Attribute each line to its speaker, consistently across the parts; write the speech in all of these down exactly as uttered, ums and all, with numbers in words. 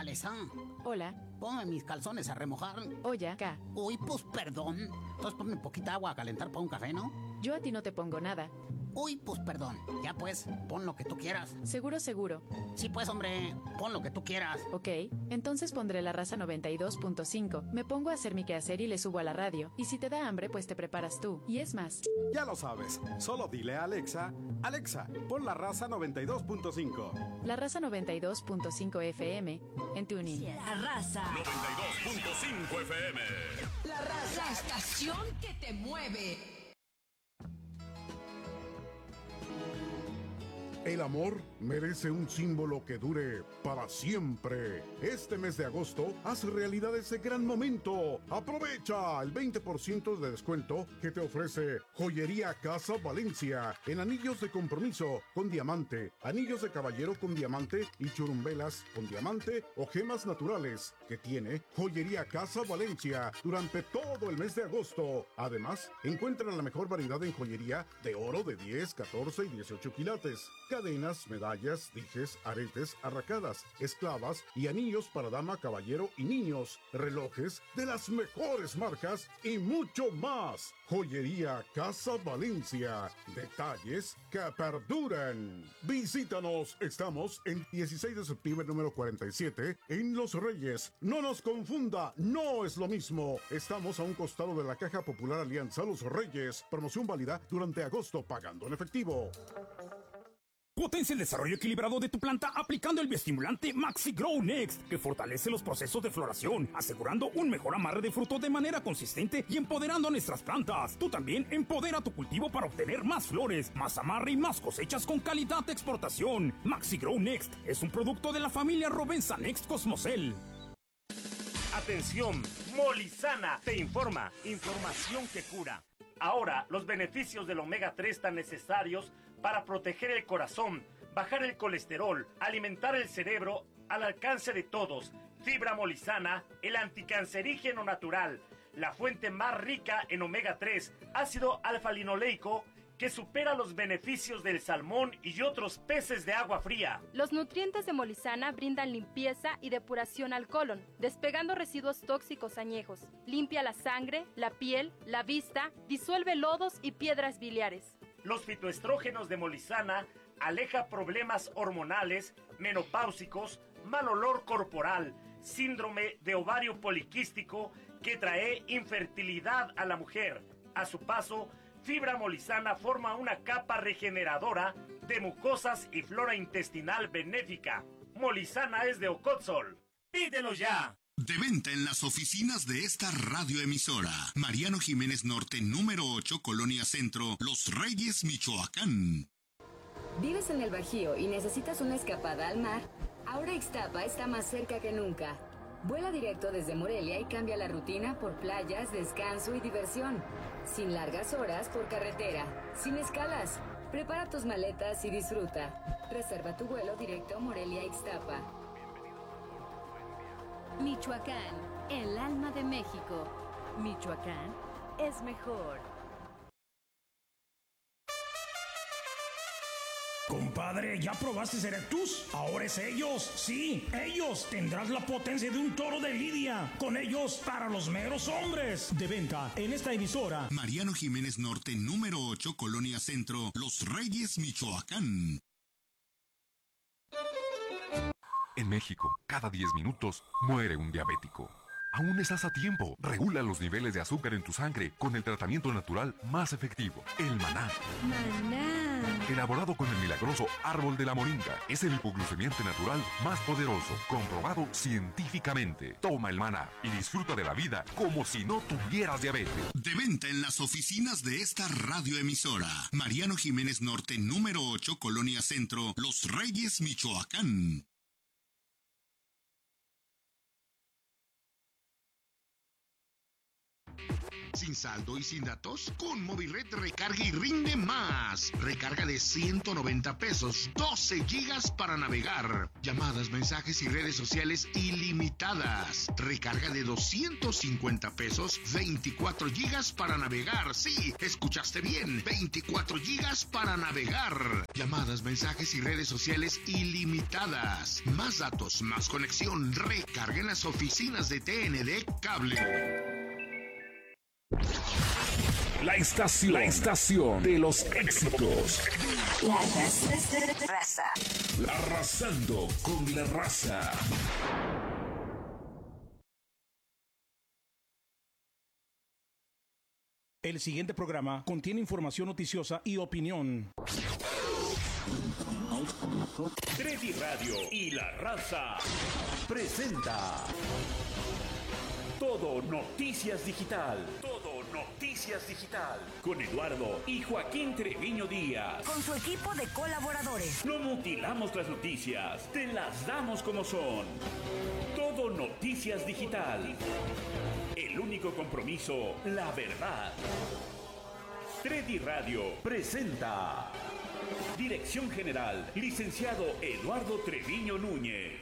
Speaker 1: Alesa.
Speaker 2: Hola.
Speaker 1: Ponme mis calzones a remojar.
Speaker 2: Oye, acá.
Speaker 1: Uy, pues perdón. Entonces ponme poquita agua a calentar para un café, ¿no?
Speaker 2: Yo a ti no te pongo nada.
Speaker 1: Uy, pues perdón. Ya pues, pon lo que tú quieras.
Speaker 2: Seguro, seguro.
Speaker 1: Sí, pues, hombre, pon lo que tú quieras.
Speaker 2: Ok, entonces pondré la raza noventa y dos punto cinco. Me pongo a hacer mi quehacer y le subo a la radio. Y si te da hambre, pues te preparas tú. Y es más.
Speaker 3: Ya lo sabes. Solo dile a Alexa, Alexa, pon la raza noventa y dos punto cinco.
Speaker 2: La raza noventa y dos punto cinco F M en TuneIn.
Speaker 4: La raza
Speaker 5: noventa y dos punto cinco F M.
Speaker 4: La raza, la estación que te mueve.
Speaker 6: El amor merece un símbolo que dure para siempre. Este mes de agosto, haz realidad ese gran momento. Aprovecha el veinte por ciento de descuento que te ofrece Joyería Casa Valencia en anillos de compromiso con diamante, anillos de caballero con diamante y churumbelas con diamante o gemas naturales que tiene Joyería Casa Valencia durante todo el mes de agosto. Además, encuentra la mejor variedad en joyería de oro de diez, catorce y dieciocho quilates. Cadenas, medallas, dijes, aretes, arracadas, esclavas y anillos para dama, caballero y niños, relojes de las mejores marcas y mucho más. Joyería Casa Valencia. Detalles que perduran. Visítanos. Estamos en dieciséis de septiembre número cuarenta y siete en Los Reyes. No nos confunda, no es lo mismo. Estamos a un costado de la Caja Popular Alianza Los Reyes. Promoción válida durante agosto pagando en efectivo.
Speaker 7: Potencia el desarrollo equilibrado de tu planta aplicando el bioestimulante Maxi Grow Next, que fortalece los procesos de floración, asegurando un mejor amarre de fruto de manera consistente y empoderando a nuestras plantas. Tú también empodera tu cultivo para obtener más flores, más amarre y más cosechas con calidad de exportación. Maxi Grow Next es un producto de la familia Rovensa Next Cosmocel.
Speaker 8: Atención, Molizana te informa, información que cura. Ahora, los beneficios del omega tres tan necesarios para proteger el corazón, bajar el colesterol, alimentar el cerebro al alcance de todos. Fibra Molizana, el anticancerígeno natural, la fuente más rica en omega tres, ácido alfa-linoleico, que supera los beneficios del salmón y otros peces de agua fría.
Speaker 9: Los nutrientes de Molizana brindan limpieza y depuración al colon, despegando residuos tóxicos añejos. Limpia la sangre, la piel, la vista, disuelve lodos y piedras biliares.
Speaker 8: Los fitoestrógenos de Molizana aleja problemas hormonales, menopáusicos, mal olor corporal, síndrome de ovario poliquístico que trae infertilidad a la mujer. A su paso, Fibra Molizana forma una capa regeneradora de mucosas y flora intestinal benéfica. Molizana es de Ocotzol. ¡Pídelo ya!
Speaker 10: De venta en las oficinas de esta radioemisora. Mariano Jiménez Norte, número ocho, Colonia Centro, Los Reyes, Michoacán.
Speaker 11: ¿Vives en el Bajío y necesitas una escapada al mar? Ahora Ixtapa está más cerca que nunca. Vuela directo desde Morelia y cambia la rutina por playas, descanso y diversión. Sin largas horas por carretera, sin escalas. Prepara tus maletas y disfruta. Reserva tu vuelo directo Morelia-Ixtapa.
Speaker 12: Michoacán, el alma de México. Michoacán es mejor.
Speaker 7: Compadre, ¿ya probaste Cerectus? Ahora es ellos, sí, ellos. Tendrás la potencia de un toro de lidia. Con ellos, para los meros hombres. De venta en esta emisora.
Speaker 10: Mariano Jiménez Norte, número ocho, Colonia Centro, Los Reyes, Michoacán.
Speaker 13: En México, cada diez minutos muere un diabético. Aún estás a tiempo. Regula los niveles de azúcar en tu sangre con el tratamiento natural más efectivo, el maná.
Speaker 12: Maná.
Speaker 13: Elaborado con el milagroso árbol de la moringa, es el hipoglucemiante natural más poderoso, comprobado científicamente. Toma el maná y disfruta de la vida como si no tuvieras diabetes.
Speaker 10: De venta en las oficinas de esta radioemisora. Mariano Jiménez Norte, número ocho, Colonia Centro, Los Reyes, Michoacán. ¿Sin saldo y sin datos? Con Movilred recarga y rinde más. Recarga de ciento noventa pesos, doce gigas para navegar. Llamadas, mensajes y redes sociales ilimitadas. Recarga de doscientos cincuenta pesos, veinticuatro gigas para navegar. Sí, escuchaste bien, veinticuatro gigas para navegar. Llamadas, mensajes y redes sociales ilimitadas. Más datos, más conexión. Recarga en las oficinas de T N D Cable.
Speaker 13: La estación, la estación de los éxitos.
Speaker 4: La raza.
Speaker 13: Arrasando con la raza.
Speaker 7: El siguiente programa contiene información noticiosa y opinión.
Speaker 5: Treddy Radio y La Raza presenta Todo Noticias Digital. Todo Noticias Digital. Con Eduardo y Joaquín Treviño Díaz.
Speaker 4: Con su equipo de colaboradores.
Speaker 5: No mutilamos las noticias, te las damos como son. Todo Noticias Digital. El único compromiso, la verdad. Treddy Radio presenta. Dirección General, licenciado Eduardo Treviño Núñez.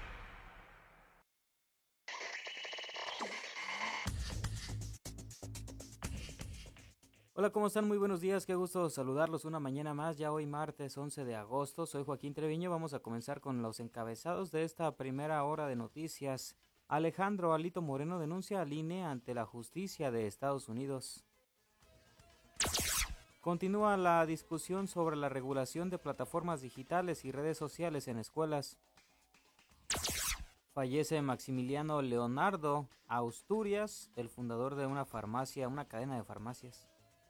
Speaker 14: Hola, ¿cómo están? Muy buenos días, qué gusto saludarlos una mañana más, ya hoy martes once de agosto, soy Joaquín Treviño, vamos a comenzar con los encabezados de esta primera hora de noticias. Alejandro Alito Moreno denuncia al I N E ante la justicia de Estados Unidos. Continúa la discusión sobre la regulación de plataformas digitales y redes sociales en escuelas. Fallece Maximiliano Leonardo Asturias, el fundador de una farmacia, una cadena de farmacias.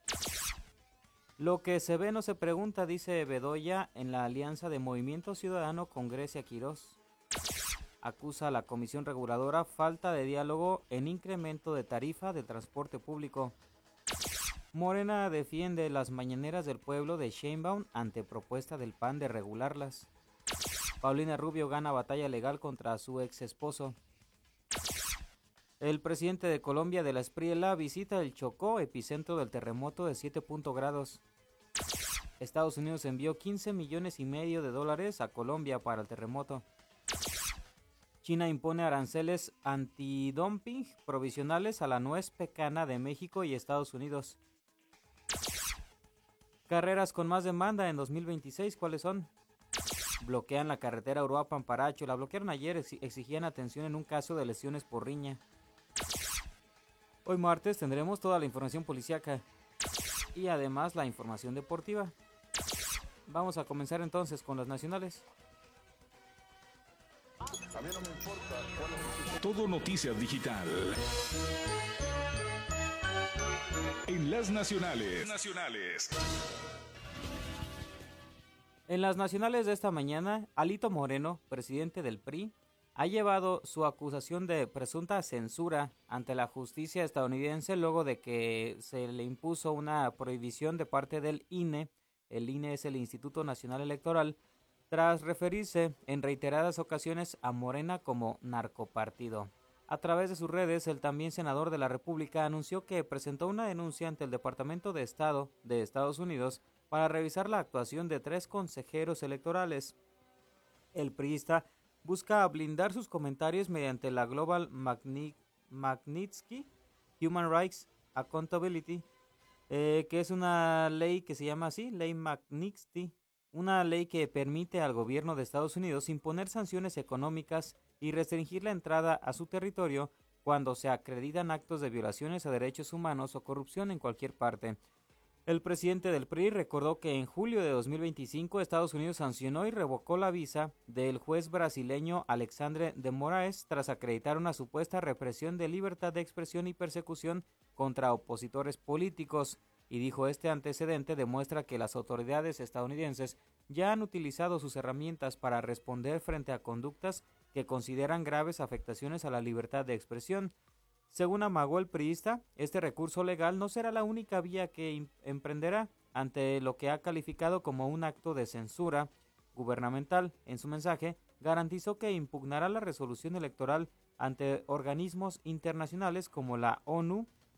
Speaker 14: Lo que se ve no se pregunta, dice Bedoya en la alianza de Movimiento Ciudadano con Grecia Quirós. Acusa a la Comisión Reguladora falta de diálogo en incremento de tarifa de transporte público. Morena defiende las mañaneras del pueblo de Sheinbaum ante propuesta del P A N de regularlas. Paulina Rubio gana batalla legal contra su ex esposo. El presidente de Colombia de la Espriela visita el Chocó, epicentro del terremoto de siete grados. Estados Unidos envió quince millones y medio de dólares a Colombia para el terremoto. China impone aranceles antidumping provisionales a la nuez pecana de México y Estados Unidos. Carreras con más demanda en dos mil veintiséis, ¿cuáles son? Bloquean la carretera Uruapan-Paracho. La bloquearon ayer, exigían atención en un caso de lesiones por riña. Hoy martes tendremos toda la información policíaca y además la información deportiva. Vamos a comenzar entonces con las nacionales.
Speaker 13: Todo Noticias Digital. En las nacionales. Nacionales.
Speaker 14: En las nacionales de esta mañana, Alito Moreno, presidente del P R I, ha llevado su acusación de presunta censura ante la justicia estadounidense luego de que se le impuso una prohibición de parte del I N E. El I N E es el Instituto Nacional Electoral, tras referirse en reiteradas ocasiones a Morena como narcopartido. A través de sus redes, el también senador de la República anunció que presentó una denuncia ante el Departamento de Estado de Estados Unidos para revisar la actuación de tres consejeros electorales. El priista busca blindar sus comentarios mediante la Global Magnitsky Human Rights Accountability, eh, que es una ley que se llama así, Ley Magnitsky, una ley que permite al gobierno de Estados Unidos imponer sanciones económicas y restringir la entrada a su territorio cuando se acreditan actos de violaciones a derechos humanos o corrupción en cualquier parte. El presidente del P R I recordó que en julio de dos mil veinticinco Estados Unidos sancionó y revocó la visa del juez brasileño Alexandre de Moraes tras acreditar una supuesta represión de libertad de expresión y persecución contra opositores políticos, y dijo este antecedente demuestra que las autoridades estadounidenses ya han utilizado sus herramientas para responder frente a conductas que consideran graves afectaciones a la libertad de expresión. Según amagó el priista, este recurso legal no será la única vía que emprenderá ante lo que ha calificado como un acto de censura gubernamental. En su mensaje, garantizó que impugnará la resolución electoral ante organismos internacionales como la ONU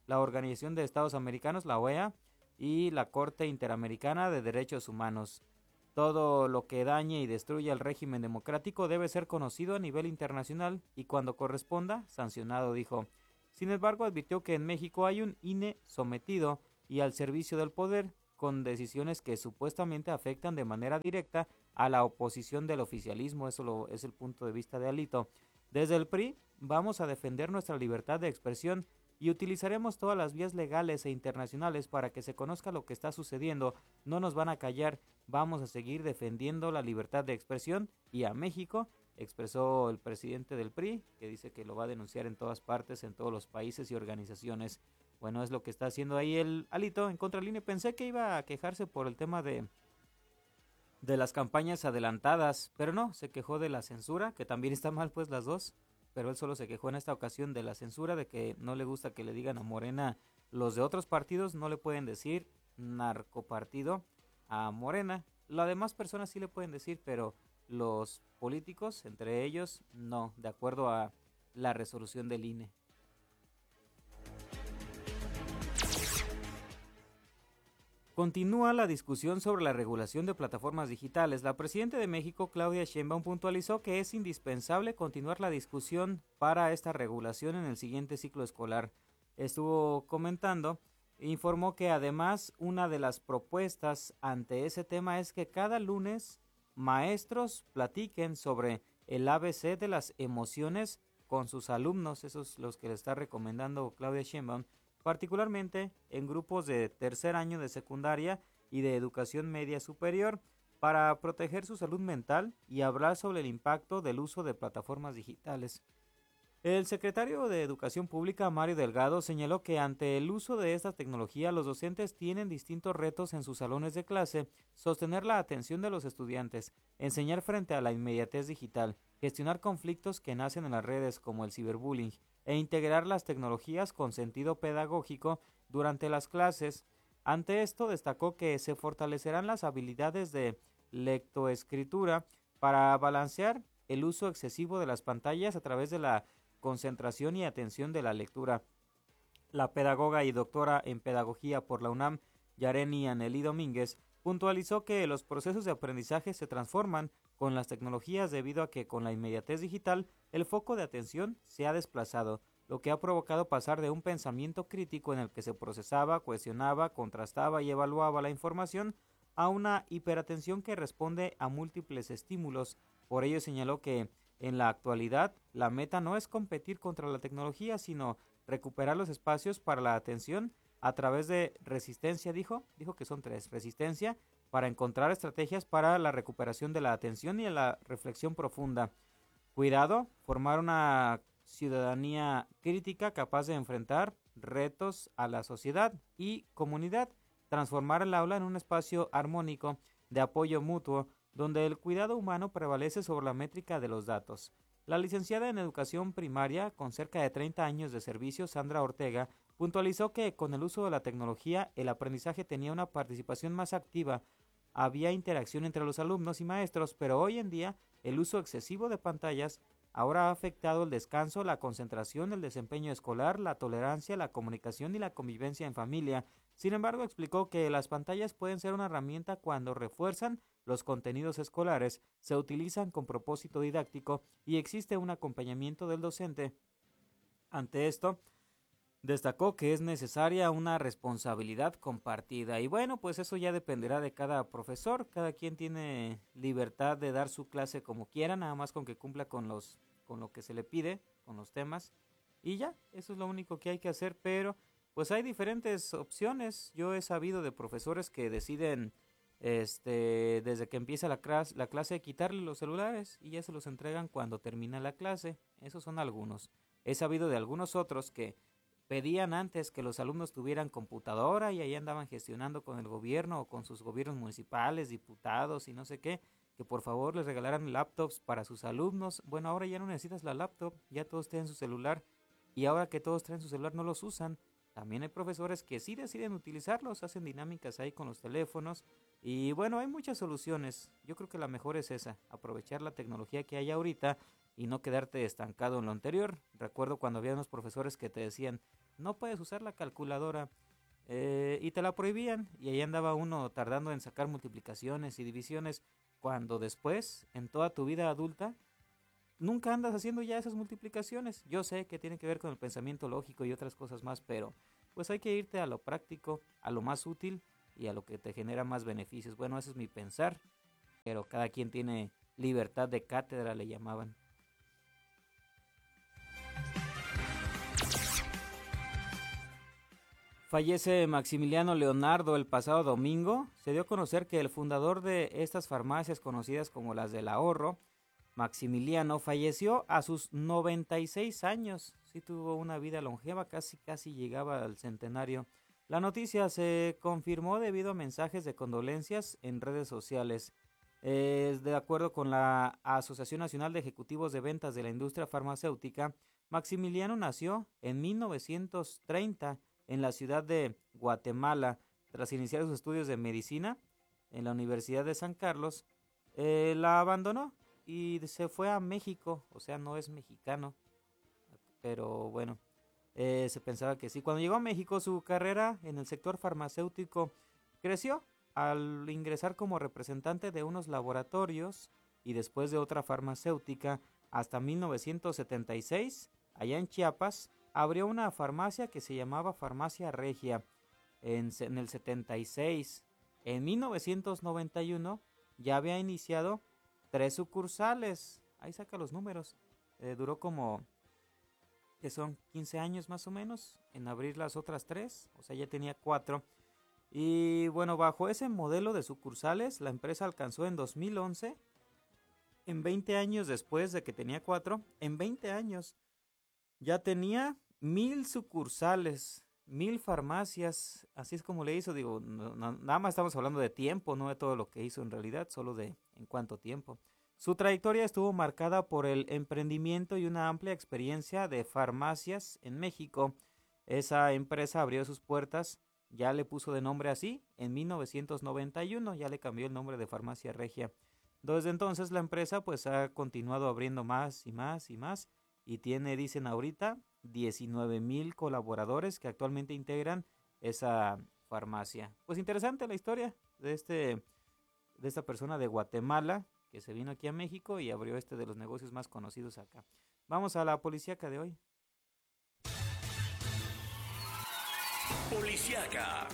Speaker 14: la Organización de Estados Americanos, la O E A, y la Corte Interamericana de Derechos Humanos. Todo lo que dañe y destruya el régimen democrático debe ser conocido a nivel internacional y cuando corresponda, sancionado, dijo. Sin embargo, advirtió que en México hay un I N E sometido y al servicio del poder, con decisiones que supuestamente afectan de manera directa a la oposición del oficialismo. Eso lo, es el punto de vista de Alito. Desde el P R I vamos a defender nuestra libertad de expresión y utilizaremos todas las vías legales e internacionales para que se conozca lo que está sucediendo. No nos van a callar, vamos a seguir defendiendo la libertad de expresión y a México, expresó el presidente del P R I, que dice que lo va a denunciar en todas partes, en todos los países y organizaciones. Bueno, es lo que está haciendo ahí el Alito en contra del I N E. Pensé que iba a quejarse por el tema de, de las campañas adelantadas, pero no, se quejó de la censura, que también está mal pues las dos, pero él solo se quejó en esta ocasión de la censura, de que no le gusta que le digan a Morena, los de otros partidos no le pueden decir narcopartido a Morena, las demás personas sí le pueden decir, pero los políticos, entre ellos, no, de acuerdo a la resolución del I N E. Continúa la discusión sobre la regulación de plataformas digitales. La presidenta de México, Claudia Sheinbaum, puntualizó que es indispensable continuar la discusión para esta regulación en el siguiente ciclo escolar. Estuvo comentando, informó que además una de las propuestas ante ese tema es que cada lunes maestros platiquen sobre el A B C de las emociones con sus alumnos. Esos son los que le está recomendando Claudia Sheinbaum, particularmente en grupos de tercer año de secundaria y de educación media superior, para proteger su salud mental y hablar sobre el impacto del uso de plataformas digitales. El secretario de Educación Pública, Mario Delgado, señaló que ante el uso de esta tecnología, los docentes tienen distintos retos en sus salones de clase: sostener la atención de los estudiantes, enseñar frente a la inmediatez digital, gestionar conflictos que nacen en las redes como el ciberbullying, e integrar las tecnologías con sentido pedagógico durante las clases. Ante esto, destacó que se fortalecerán las habilidades de lectoescritura para balancear el uso excesivo de las pantallas a través de la concentración y atención de la lectura. La pedagoga y doctora en pedagogía por la UNAM, Yareni Anelí Domínguez, puntualizó que los procesos de aprendizaje se transforman con las tecnologías debido a que con la inmediatez digital el foco de atención se ha desplazado, lo que ha provocado pasar de un pensamiento crítico en el que se procesaba, cuestionaba, contrastaba y evaluaba la información a una hiperatención que responde a múltiples estímulos. Por ello señaló que en la actualidad la meta no es competir contra la tecnología, sino recuperar los espacios para la atención a través de resistencia, dijo, dijo que son tres: resistencia, para encontrar estrategias para la recuperación de la atención y la reflexión profunda; cuidado, formar una ciudadanía crítica capaz de enfrentar retos a la sociedad; y comunidad, transformar el aula en un espacio armónico de apoyo mutuo, donde el cuidado humano prevalece sobre la métrica de los datos. La licenciada en Educación Primaria, con cerca de treinta años de servicio, Sandra Ortega, puntualizó que con el uso de la tecnología el aprendizaje tenía una participación más activa, había interacción entre los alumnos y maestros, pero hoy en día el uso excesivo de pantallas ahora ha afectado el descanso, la concentración, el desempeño escolar, la tolerancia, la comunicación y la convivencia en familia. Sin embargo, explicó que las pantallas pueden ser una herramienta cuando refuerzan los contenidos escolares, se utilizan con propósito didáctico y existe un acompañamiento del docente. Ante esto, destacó que es necesaria una responsabilidad compartida. Y bueno, pues eso ya dependerá de cada profesor. Cada quien tiene libertad de dar su clase como quiera, nada más con que cumpla con los, con lo que se le pide, con los temas. Y ya, eso es lo único que hay que hacer, pero pues hay diferentes opciones. Yo he sabido de profesores que deciden, este, desde que empieza la clase, la clase, quitarle los celulares y ya se los entregan cuando termina la clase. Esos son algunos. He sabido de algunos otros que pedían antes que los alumnos tuvieran computadora y ahí andaban gestionando con el gobierno o con sus gobiernos municipales, diputados y no sé qué, que por favor les regalaran laptops para sus alumnos. Bueno, ahora ya no necesitas la laptop, ya todos tienen su celular y ahora que todos traen su celular no los usan. También hay profesores que sí deciden utilizarlos, hacen dinámicas ahí con los teléfonos y bueno, hay muchas soluciones. Yo creo que la mejor es esa, aprovechar la tecnología que hay ahorita y no quedarte estancado en lo anterior. Recuerdo cuando había unos profesores que te decían, no puedes usar la calculadora. Eh, y te la prohibían, y ahí andaba uno tardando en sacar multiplicaciones y divisiones, cuando después, en toda tu vida adulta, nunca andas haciendo ya esas multiplicaciones. Yo sé que tiene que ver con el pensamiento lógico y otras cosas más, pero pues hay que irte a lo práctico, a lo más útil y a lo que te genera más beneficios. Bueno, ese es mi pensar, pero cada quien tiene libertad de cátedra, le llamaban. Fallece Maximiliano Leonardo el pasado domingo. Se dio a conocer que el fundador de estas farmacias conocidas como las del ahorro, Maximiliano, falleció a sus noventa y seis años. Sí tuvo una vida longeva, casi casi llegaba al centenario. La noticia se confirmó debido a mensajes de condolencias en redes sociales. Eh, de acuerdo con la Asociación Nacional de Ejecutivos de Ventas de la Industria Farmacéutica, Maximiliano nació en mil novecientos treinta en la ciudad de Guatemala. Tras iniciar sus estudios de medicina en la Universidad de San Carlos, eh, la abandonó y se fue a México. O sea, no es mexicano, pero bueno, eh, se pensaba que sí. Cuando llegó a México, su carrera en el sector farmacéutico creció al ingresar como representante de unos laboratorios y después de otra farmacéutica. Hasta mil novecientos setenta y seis, allá en Chiapas, abrió una farmacia que se llamaba Farmacia Regia en, en el setenta y seis. En mil novecientos noventa y uno ya había iniciado tres sucursales. Ahí saca los números. Eh, duró como, que son quince años más o menos, en abrir las otras tres. O sea, ya tenía cuatro. Y bueno, bajo ese modelo de sucursales, la empresa alcanzó en dos mil once, en veinte años después de que tenía cuatro, en veinte años ya tenía mil sucursales, mil farmacias. Así es como le hizo. Digo, no, no, nada más estamos hablando de tiempo, no de todo lo que hizo en realidad, solo de en cuánto tiempo. Su trayectoria estuvo marcada por el emprendimiento y una amplia experiencia de farmacias en México. Esa empresa abrió sus puertas, ya le puso de nombre así, en mil novecientos noventa y uno, ya le cambió el nombre de Farmacia Regia. Desde entonces la empresa pues ha continuado abriendo más y más y más, y tiene, dicen ahorita, diecinueve mil colaboradores que actualmente integran esa farmacia. Pues interesante la historia de este de esta persona de Guatemala que se vino aquí a México y abrió este de los negocios más conocidos acá. Vamos a la policíaca de hoy.
Speaker 5: Policíaca.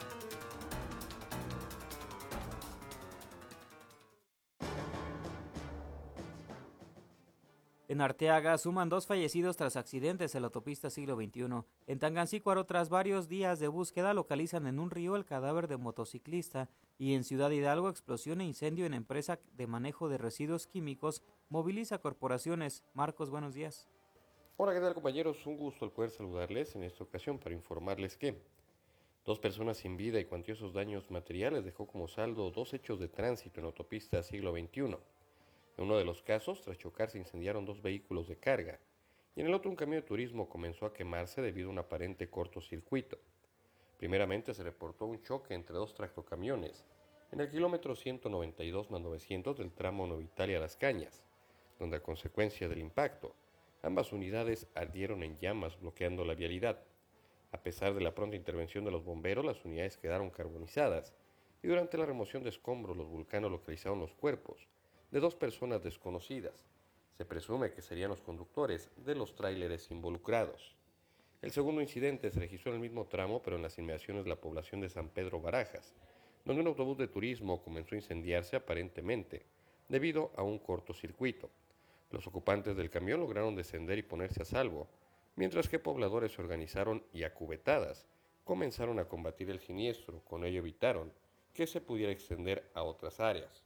Speaker 14: En Arteaga suman dos fallecidos tras accidentes en la autopista siglo veintiuno. En Tangancícuaro, tras varios días de búsqueda, localizan en un río el cadáver de motociclista. Y en Ciudad Hidalgo, explosión e incendio en empresa de manejo de residuos químicos moviliza corporaciones. Marcos, buenos días.
Speaker 15: Hola, ¿qué tal, compañeros? Un gusto el poder saludarles en esta ocasión para informarles que dos personas sin vida y cuantiosos daños materiales dejó como saldo dos hechos de tránsito en autopista siglo veintiuno. En uno de los casos, tras chocar, se incendiaron dos vehículos de carga, y en el otro un camión de turismo comenzó a quemarse debido a un aparente cortocircuito. Primeramente se reportó un choque entre dos tractocamiones en el kilómetro ciento noventa y dos más novecientos del tramo Nueva Italia Las Cañas, donde a consecuencia del impacto, ambas unidades ardieron en llamas bloqueando la vialidad. A pesar de la pronta intervención de los bomberos, las unidades quedaron carbonizadas, y durante la remoción de escombros los vulcanos localizaron los cuerpos de dos personas desconocidas. Se presume que serían los conductores de los tráileres involucrados. El segundo incidente se registró en el mismo tramo, pero en las inmediaciones de la población de San Pedro Barajas, donde un autobús de turismo comenzó a incendiarse aparentemente debido a un cortocircuito. Los ocupantes del camión lograron descender y ponerse a salvo, mientras que pobladores se organizaron y a cubetadas comenzaron a combatir el siniestro. Con ello evitaron que se pudiera extender a otras áreas.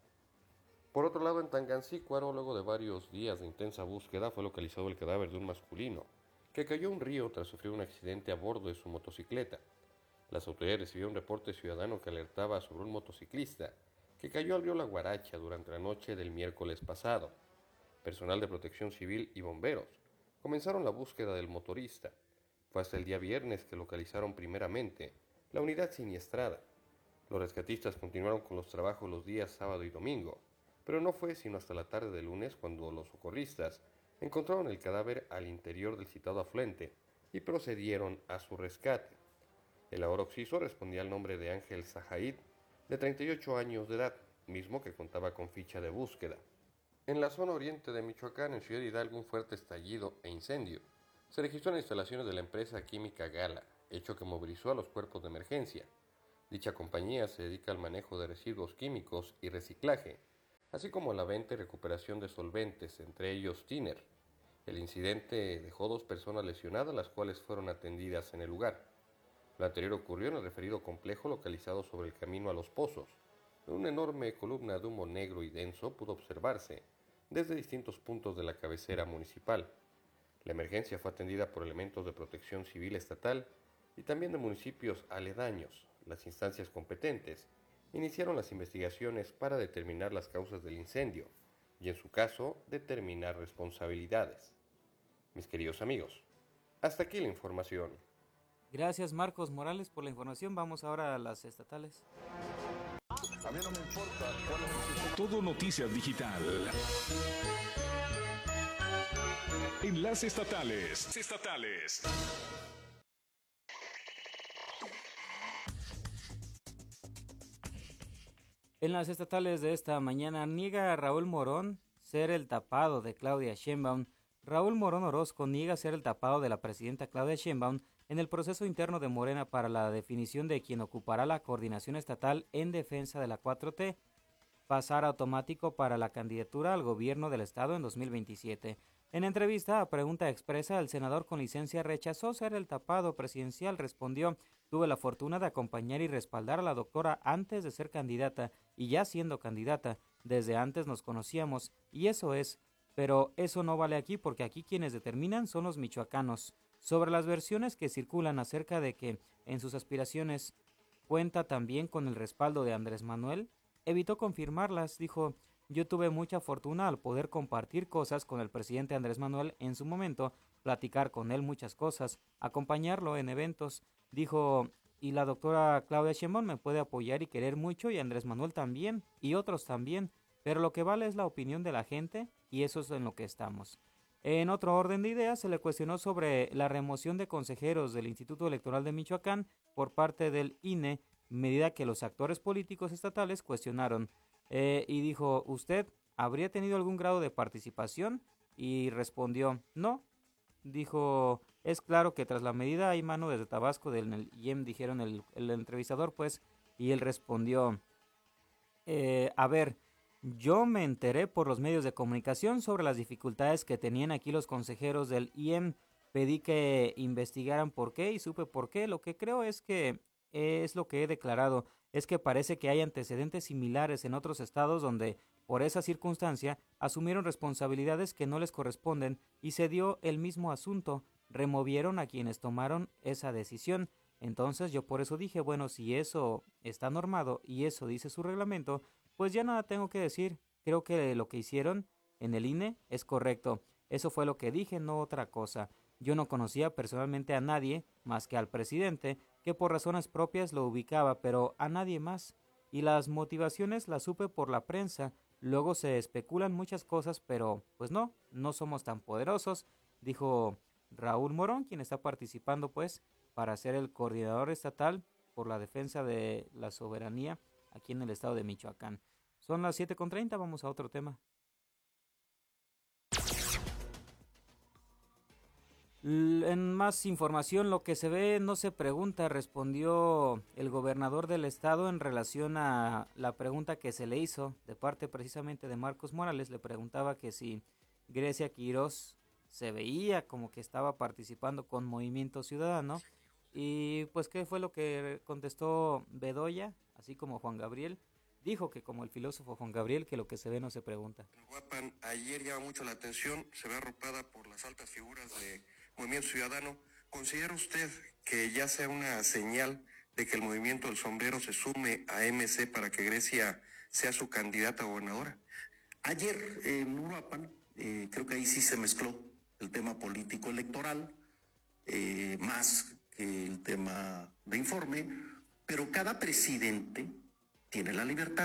Speaker 15: Por otro lado, en Tangancícuaro, luego de varios días de intensa búsqueda, fue localizado el cadáver de un masculino que cayó a un río tras sufrir un accidente a bordo de su motocicleta. Las autoridades recibieron un reporte ciudadano que alertaba sobre un motociclista que cayó al río La Guaracha durante la noche del miércoles pasado. Personal de protección civil y bomberos comenzaron la búsqueda del motorista. Fue hasta el día viernes que localizaron primeramente la unidad siniestrada. Los rescatistas continuaron con los trabajos los días sábado y domingo, pero no fue sino hasta la tarde del lunes cuando los socorristas encontraron el cadáver al interior del citado afluente, y procedieron a su rescate. El ahora occiso respondía al nombre de Ángel Zahaid, de treinta y ocho años de edad, mismo que contaba con ficha de búsqueda. En la zona oriente de Michoacán, en Ciudad Hidalgo, un fuerte estallido e incendio se registró en instalaciones de la empresa química Gala, hecho que movilizó a los cuerpos de emergencia. Dicha compañía se dedica al manejo de residuos químicos y reciclaje, así como a la venta y recuperación de solventes, entre ellos tiner. El incidente dejó dos personas lesionadas, las cuales fueron atendidas en el lugar. Lo anterior ocurrió en el referido complejo localizado sobre el camino a Los Pozos. Una enorme columna de humo negro y denso pudo observarse desde distintos puntos de la cabecera municipal. La emergencia fue atendida por elementos de protección civil estatal y también de municipios aledaños. Las instancias competentes iniciaron las investigaciones para determinar las causas del incendio y, en su caso, determinar responsabilidades. Mis queridos amigos, hasta aquí la información.
Speaker 14: Gracias, Marcos Morales, por la información. Vamos ahora a las estatales.
Speaker 16: A mí no me importa cuál es el...
Speaker 5: Todo Noticias Digital. Enlace estatales. Estatales.
Speaker 14: En las estatales de esta mañana, niega a Raúl Morón ser el tapado de Claudia Sheinbaum. Raúl Morón Orozco niega ser el tapado de la presidenta Claudia Sheinbaum en el proceso interno de Morena para la definición de quien ocupará la coordinación estatal en defensa de la cuatro T, pasar automático para la candidatura al gobierno del estado en dos mil veintisiete. En entrevista a pregunta expresa, el senador con licencia rechazó ser el tapado presidencial. Respondió: tuve la fortuna de acompañar y respaldar a la doctora antes de ser candidata y ya siendo candidata. Desde antes nos conocíamos y eso es, pero eso no vale aquí porque aquí quienes determinan son los michoacanos. Sobre las versiones que circulan acerca de que en sus aspiraciones cuenta también con el respaldo de Andrés Manuel, evitó confirmarlas. Dijo: yo tuve mucha fortuna al poder compartir cosas con el presidente Andrés Manuel en su momento, platicar con él muchas cosas, acompañarlo en eventos. Dijo: y la doctora Claudia Sheinbaum me puede apoyar y querer mucho, y Andrés Manuel también, y otros también, pero lo que vale es la opinión de la gente, y eso es en lo que estamos. En otro orden de ideas, se le cuestionó sobre la remoción de consejeros del Instituto Electoral de Michoacán por parte del I N E, medida que los actores políticos estatales cuestionaron. Eh, y dijo: ¿usted habría tenido algún grado de participación? Y respondió: no. Dijo: es claro que tras la medida hay mano desde Tabasco del I E M, dijeron el, el entrevistador, pues, y él respondió: eh, a ver, yo me enteré por los medios de comunicación sobre las dificultades que tenían aquí los consejeros del I E M, pedí que investigaran por qué y supe por qué. Lo que creo es que es lo que he declarado, es que parece que hay antecedentes similares en otros estados donde, por esa circunstancia, asumieron responsabilidades que no les corresponden y se dio el mismo asunto, removieron a quienes tomaron esa decisión. Entonces yo por eso dije, bueno, si eso está normado y eso dice su reglamento, pues ya nada tengo que decir. Creo que lo que hicieron en el I N E es correcto. Eso fue lo que dije, no otra cosa. Yo no conocía personalmente a nadie más que al presidente, que por razones propias lo ubicaba, pero a nadie más. Y las motivaciones las supe por la prensa. Luego se especulan muchas cosas, pero pues no, no somos tan poderosos, dijo Raúl Morón, quien está participando pues para ser el coordinador estatal por la defensa de la soberanía aquí en el estado de Michoacán. Son las siete con treinta, vamos a otro tema. En más información, lo que se ve no se pregunta, respondió el gobernador del estado en relación a la pregunta que se le hizo de parte precisamente de Marcos Morales. Le preguntaba que si Grecia Quirós se veía como que estaba participando con Movimiento Ciudadano, y pues qué fue lo que contestó Bedoya, así como Juan Gabriel. Dijo que como el filósofo Juan Gabriel, que lo que se ve no se pregunta.
Speaker 17: Guapan ayer llama mucho la atención, se ve arropada por las altas figuras de Movimiento Ciudadano. ¿Considera usted que ya sea una señal de que el Movimiento del Sombrero se sume a M C para que Grecia sea su candidata a gobernadora?
Speaker 18: Ayer en Uruapan, eh, creo que ahí sí se mezcló el tema político electoral, eh, más que el tema de informe, pero cada presidente tiene la libertad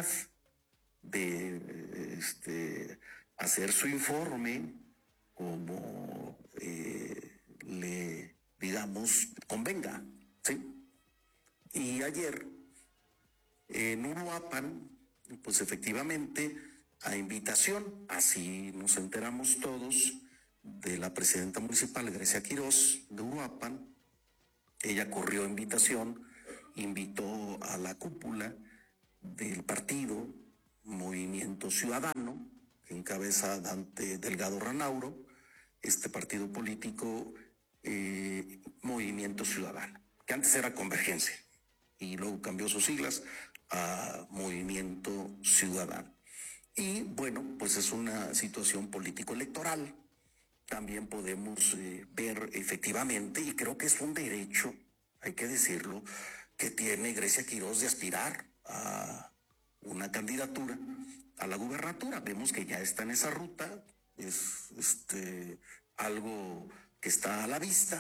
Speaker 18: de este, hacer su informe como eh, le digamos, convenga, ¿sí? Y ayer, en Uruapan, pues efectivamente, a invitación, así nos enteramos todos, de la presidenta municipal, Grecia Quirós, de Uruapan, ella corrió invitación, invitó a la cúpula del partido Movimiento Ciudadano, que encabeza Dante Delgado Ranauro, este partido político eh, Movimiento Ciudadano, que antes era Convergencia, y luego cambió sus siglas a Movimiento Ciudadano. Y bueno, pues es una situación político-electoral. También podemos eh, ver efectivamente, y creo que es un derecho, hay que decirlo, que tiene Grecia Quirós de aspirar a una candidatura a la gubernatura. Vemos que ya está en esa ruta, es este, algo que está a la vista.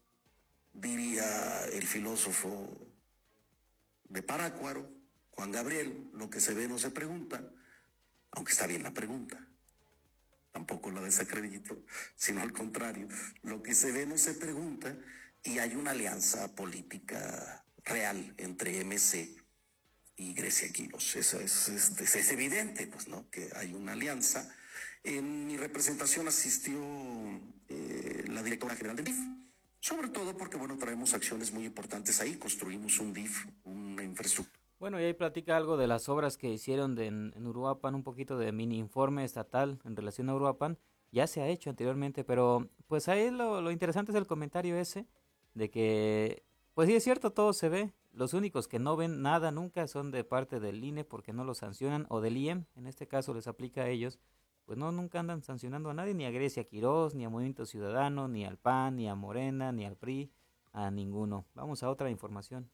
Speaker 18: Diría el filósofo de Parácuaro, Juan Gabriel, lo que se ve no se pregunta, aunque está bien la pregunta. Tampoco la desacredito, sino al contrario, lo que se ve no se pregunta, y hay una alianza política real entre M C y Grecia Quirós. Eso es, es, es, es evidente, pues, ¿no? Que hay una alianza. En mi representación asistió eh, la directora general del D I F, sobre todo porque, bueno, traemos acciones muy importantes ahí, construimos un D I F, una infraestructura.
Speaker 14: Bueno, y ahí platica algo de las obras que hicieron de, en, en Uruapan, un poquito de mini informe estatal en relación a Uruapan. Ya se ha hecho anteriormente, pero pues ahí lo, lo interesante es el comentario ese, de que, pues sí es cierto, todo se ve. Los únicos que no ven nada nunca son de parte del I N E porque no lo sancionan, o del I E M, en este caso les aplica a ellos. Pues no, nunca andan sancionando a nadie, ni a Grecia Quirós, ni a Movimiento Ciudadano, ni al P A N, ni a Morena, ni al P R I, a ninguno. Vamos a otra información.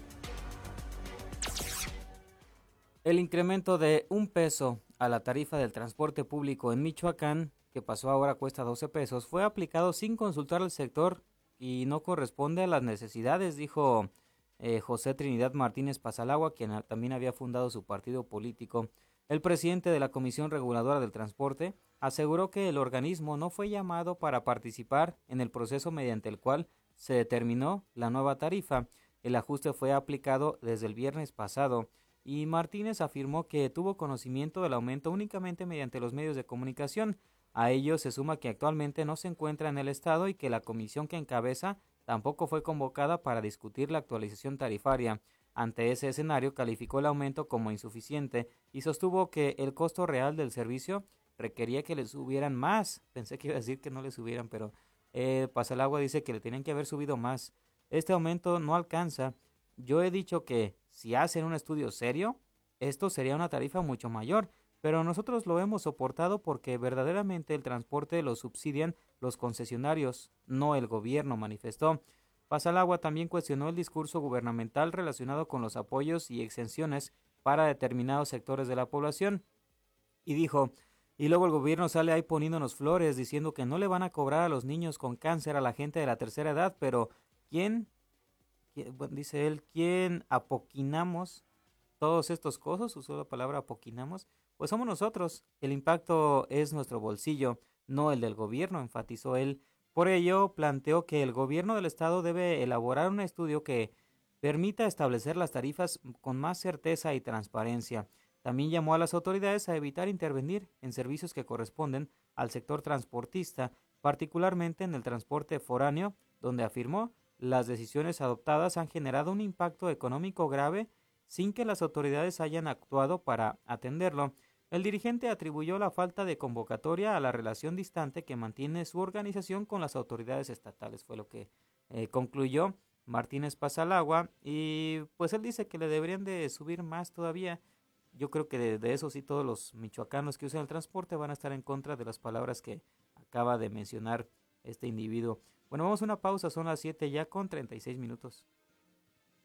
Speaker 14: El incremento de un peso a la tarifa del transporte público en Michoacán, que pasó ahora cuesta doce pesos, fue aplicado sin consultar al sector y no corresponde a las necesidades, dijo eh, José Trinidad Martínez Pasalagua, quien a, también había fundado su partido político. El presidente de la Comisión Reguladora del Transporte aseguró que el organismo no fue llamado para participar en el proceso mediante el cual se determinó la nueva tarifa. El ajuste fue aplicado desde el viernes pasado. Y Martínez afirmó que tuvo conocimiento del aumento únicamente mediante los medios de comunicación. A ello se suma que actualmente no se encuentra en el estado y que la comisión que encabeza tampoco fue convocada para discutir la actualización tarifaria. Ante ese escenario calificó el aumento como insuficiente y sostuvo que el costo real del servicio requería que le subieran más. Pensé que iba a decir que no le subieran, pero eh, Pasalagua dice que le tenían que haber subido más. Este aumento no alcanza. Yo he dicho que si hacen un estudio serio, esto sería una tarifa mucho mayor, pero nosotros lo hemos soportado porque verdaderamente el transporte lo subsidian los concesionarios, no el gobierno, manifestó. Pasalagua también cuestionó el discurso gubernamental relacionado con los apoyos y exenciones para determinados sectores de la población y dijo, y luego el gobierno sale ahí poniéndonos flores diciendo que no le van a cobrar a los niños con cáncer a la gente de la tercera edad, pero ¿quién? Bueno, dice él, ¿quién apoquinamos todos estos costos? Usó la palabra apoquinamos. Pues somos nosotros. El impacto es nuestro bolsillo, no el del gobierno, enfatizó él. Por ello, planteó que el gobierno del estado debe elaborar un estudio que permita establecer las tarifas con más certeza y transparencia. También llamó a las autoridades a evitar intervenir en servicios que corresponden al sector transportista, particularmente en el transporte foráneo, donde afirmó las decisiones adoptadas han generado un impacto económico grave sin que las autoridades hayan actuado para atenderlo. El dirigente atribuyó la falta de convocatoria a la relación distante que mantiene su organización con las autoridades estatales, fue lo que eh, concluyó Martínez Pasalagua, y pues él dice que le deberían de subir más todavía. Yo creo que de, de eso sí todos los michoacanos que usan el transporte van a estar en contra de las palabras que acaba de mencionar este individuo. Bueno, vamos a una pausa, son las siete ya con treinta y seis minutos.